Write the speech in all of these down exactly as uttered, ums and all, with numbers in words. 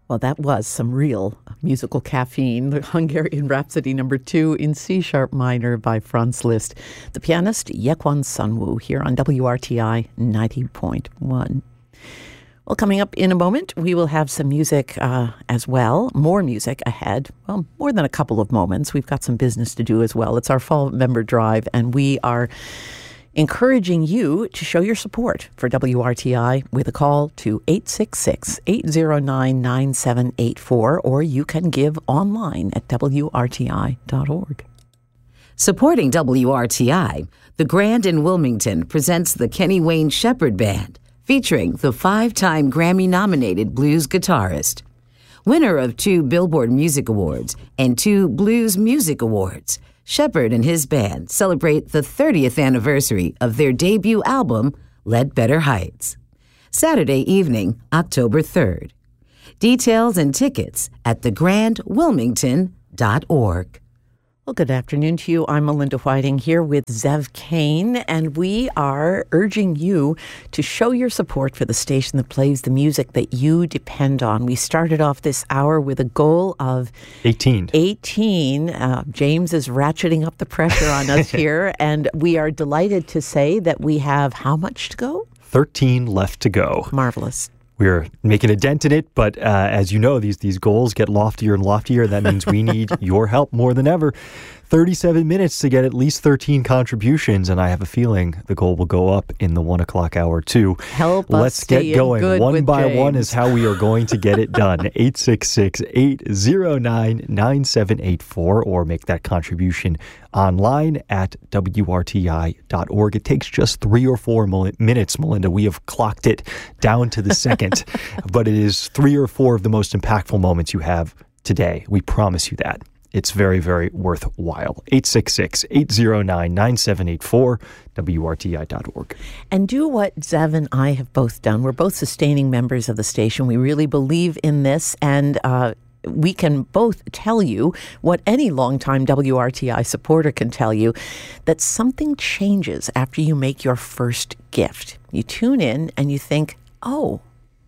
Well, that was some real musical caffeine. The Hungarian Rhapsody number two in C-sharp minor by Franz Liszt. The pianist Yekwon Sunwoo here on W R T I ninety point one. Well, coming up in a moment, we will have some music uh, as well. More music ahead. Well, more than a couple of moments. We've got some business to do as well. It's our fall member drive, and we are encouraging you to show your support for W R T I with a call to eight six six, eight zero nine, nine seven eight four, or you can give online at W R T I dot org. Supporting W R T I, the Grand in Wilmington presents the Kenny Wayne Shepherd Band, featuring the five-time Grammy-nominated blues guitarist. Winner of two Billboard Music Awards and two Blues Music Awards, Shepherd and his band celebrate the thirtieth anniversary of their debut album, Ledbetter Heights. Saturday evening, October third. Details and tickets at the grand wilmington dot org. Well, good afternoon to you. I'm Melinda Whiting here with Zev Kane, and we are urging you to show your support for the station that plays the music that you depend on. We started off this hour with a goal of eighteen. eighteen. Uh, James is ratcheting up the pressure on us here, and we are delighted to say that we have how much to go? thirteen left to go. Marvelous. We're making a dent in it, but uh, as you know, these these goals get loftier and loftier. That means we need your help more than ever. thirty-seven minutes to get at least thirteen contributions, and I have a feeling the goal will go up in the one o'clock hour too. Help Let's us stay get going. good One with by James. one is how we are going to get it done. eight six six, eight zero nine, nine seven eight four, or make that contribution online at W R T I dot org. It takes just three or four minutes, Melinda. We have clocked it down to the second, but it is three or four of the most impactful moments you have today. We promise you that. It's very, very worthwhile. eight six six, eight zero nine, nine seven eight four, W R T I dot org. And do what Zev and I have both done. We're both sustaining members of the station. We really believe in this, and uh, we can both tell you what any longtime W R T I supporter can tell you, that something changes after you make your first gift. You tune in and you think, oh,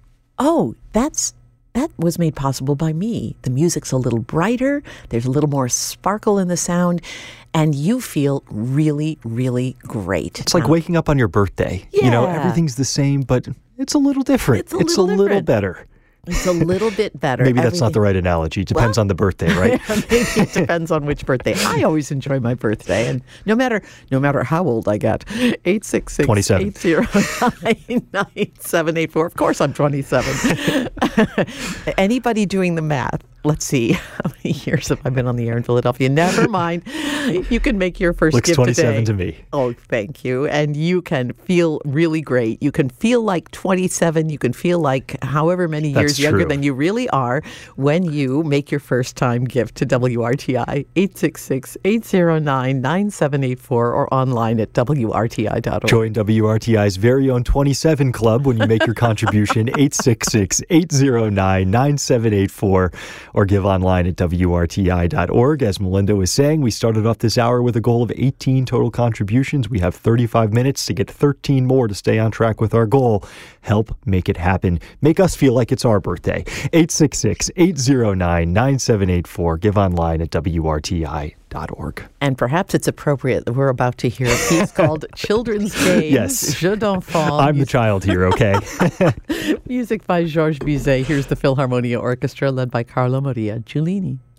oh, that's that was made possible by me. The music's a little brighter. There's a little more sparkle in the sound. And you feel really, really great. It's like um, waking up on your birthday. Yeah. You know, everything's the same, but it's a little different. It's a little, it's a little different. better. It's a little bit better. Maybe that's not Everything- the right analogy. Depends Well, on the birthday, right? Maybe it depends on which birthday. I always enjoy my birthday, and no matter no matter how old I get, eight six six, twenty-seven. eight zero nine, nine seven eight four. Of course I'm twenty-seven. Anybody doing the math? Let's see. How many years have I been on the air in Philadelphia? Never mind. You can make your first Looks gift twenty-seven today. to me. Oh, thank you. And you can feel really great. You can feel like twenty-seven. You can feel like however many years That's younger true. than you really are when you make your first time gift to W R T I. eight six six, eight zero nine, nine seven eight four or online at W R T I dot org. Join W R T I's very own twenty-seven Club when you make your contribution, eight six six, eight zero nine, nine seven eight four, or give online at W R T I dot org. As Melinda was saying, we started off this hour with a goal of eighteen total contributions. We have thirty-five minutes to get thirteen more to stay on track with our goal. Help make it happen. Make us feel like it's our birthday. eight six six, eight zero nine, nine seven eight four. Give online at W R T I dot org. And perhaps it's appropriate that we're about to hear a piece called Children's Games. Yes. Jeux d'enfants. I'm the child here, okay? Music by Georges Bizet. Here's the Philharmonia Orchestra led by Carlo Maria Giulini.